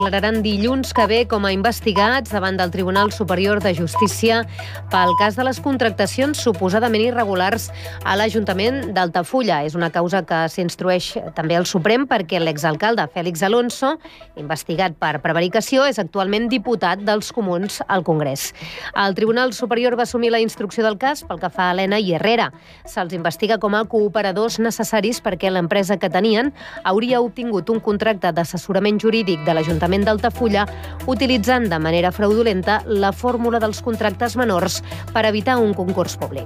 Declararan dilluns que ve com a investigats davant del Tribunal Superior de Justícia pel cas de les contractacions suposadament irregulars a l'Ajuntament d'Altafulla. És una causa que s'instrueix també al Suprem perquè l'exalcalde Félix Alonso, investigat per prevaricació, és actualment diputat dels Comuns al Congrés. El Tribunal Superior va assumir la instrucció del cas pel que fa a Helena i Herrera. Se'ls investiga com a cooperadors necessaris perquè l'empresa que tenien hauria obtingut un contracte d'assessorament jurídic de l'Ajuntament d'Altafulla utilitzant de manera fraudulenta la fórmula dels contractes menors per evitar un concurs públic.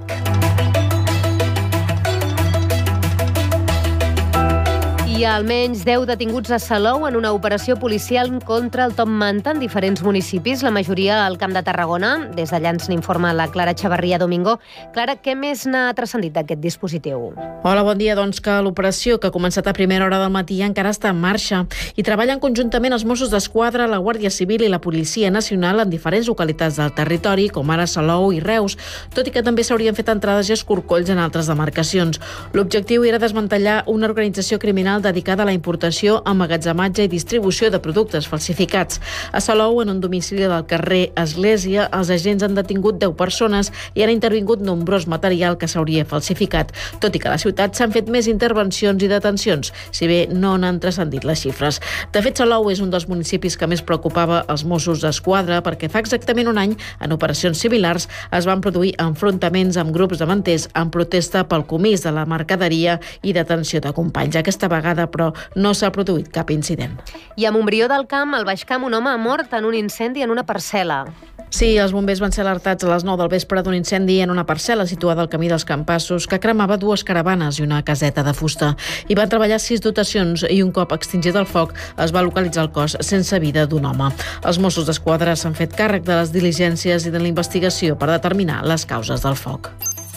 Hi ha almenys 10 detinguts a Salou en una operació policial contra el Top Manta en diferents municipis, la majoria al Camp de Tarragona. Des d'allà ens n'informa la Clara Chavarria Domingo. Clara, què més n'ha transcendit d'aquest dispositiu? Hola, bon dia. Doncs que l'operació, que ha començat a primera hora del matí, encara està en marxa i treballen conjuntament els Mossos d'Esquadra, la Guàrdia Civil i la Policia Nacional en diferents localitats del territori, com ara Salou i Reus, tot i que també s'haurien fet entrades i escorcolls en altres demarcacions. L'objectiu era desmantellar una organització criminal dedicada a la importació, emmagatzematge i distribució de productes falsificats. A Salou, en un domicili del carrer Església, els agents han detingut 10 persones i han intervingut nombrós material que s'hauria falsificat, tot i que a la ciutat s'han fet més intervencions i detencions, si bé no n'han transcendit les xifres. De fet, Salou és un dels municipis que més preocupava els Mossos d'Esquadra perquè fa exactament un any, en operacions similars, es van produir enfrontaments amb grups de manters en protesta pel comís de la mercaderia i detenció de companys. Aquesta vegada però no s'ha produït cap incident. I a Montbrió del Camp, al Baix Camp, un home ha mort en un incendi en una parcel·la. Sí, els bombers van ser alertats a les 9 del vespre d'un incendi en una parcel·la situada al camí dels Campassos que cremava 2 caravanes i una caseta de fusta. Hi van treballar 6 dotacions i un cop extingit el foc es va localitzar el cos sense vida d'un home. Els Mossos d'Esquadra s'han fet càrrec de les diligències i de la investigació per determinar les causes del foc.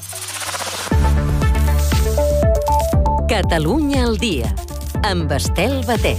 Catalunya al dia, amb Estel Batet.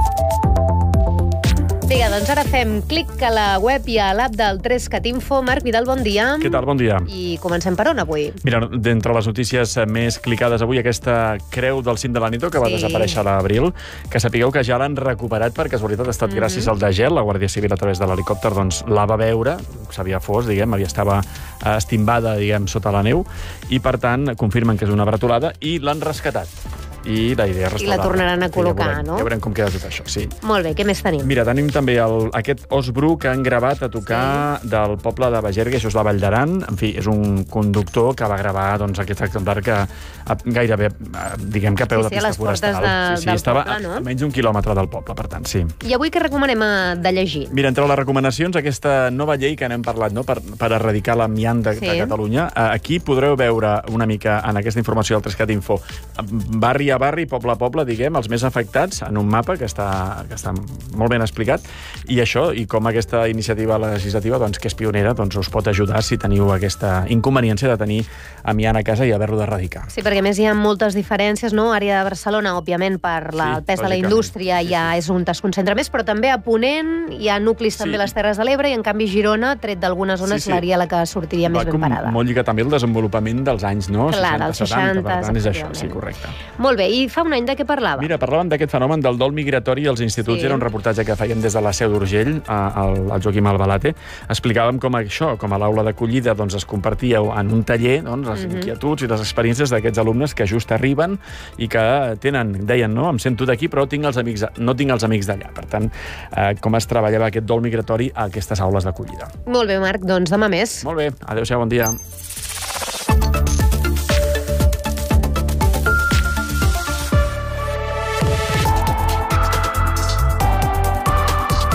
Vinga, doncs ara fem clic a la web i a l'app del 3CatInfo. Marc Vidal, bon dia. Què tal? Bon dia. I comencem per on avui? Mira, d'entre les notícies més clicades avui, aquesta creu del cim de l'Ànito que va desaparèixer a l'abril, que sapigueu que ja l'han recuperat per casualitat, ha estat gràcies al DGEL, la Guàrdia Civil a través de l'helicòpter, doncs la va veure, s'havia fos, diguem, estava estimbada, diguem, sota la neu, i per tant confirmen que és una bretolada i l'han rescatat. I la idea és restaurar-la. I la tornaran a col·locar, no? Ja veurem com queda tot això, sí. Molt bé, què més tenim? Mira, tenim també aquest os bru que han gravat a tocar del poble de Bagergue, això és la Vall d'Aran. En fi, és un conductor que va gravar aquest exemplar que gairebé, diguem que a peu de pista forestal. Sí, estava a menys d'un quilòmetre del poble, per tant, sí. I avui què recomanem de llegir? Mira, entre les recomanacions, aquesta nova llei que n'hem parlat, no?, per erradicar l'amiant de Catalunya. Aquí podreu veure una mica en aquesta informació del 3CatInfo barri a barri, poble a poble, diguem, els més afectats en un mapa que està molt ben explicat, i això, i com aquesta iniciativa legislativa, doncs, que és pionera, doncs us pot ajudar si teniu aquesta inconveniència de tenir amiant a casa i haver-lo d'erradicar. Sí, perquè a més hi ha moltes diferències, no? Àrea de Barcelona, òbviament, per el pes de la indústria ja és on es concentra més, però també a Ponent hi ha nuclis també a les Terres de l'Ebre, i en canvi Girona, tret d'algunes zones, l'àrea la que sortiria més ben parada. Va molt lligat també el desenvolupament dels anys, no? Clar, dels 60, per tant, és això, sí, correcte. Molt bé, i fa un any de què parlava? Mira, parlàvem d'aquest fenomen del dol migratori als instituts. Era un reportatge que fèiem des de la Seu d'Urgell, al Joaquim Albalate. Explicàvem com això, com a l'aula d'acollida es compartíeu en un taller les inquietuds i les experiències d'aquests alumnes que just arriben i que deien, no, em sento d'aquí, però no tinc els amics d'allà. Per tant, com es treballava aquest dol migratori a aquestes aules d'acollida. Molt bé, Marc, doncs demà més. Molt bé, adéu-siau, bon dia.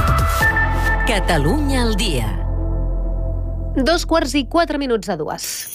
Catalunya al dia. 2:04 a 2.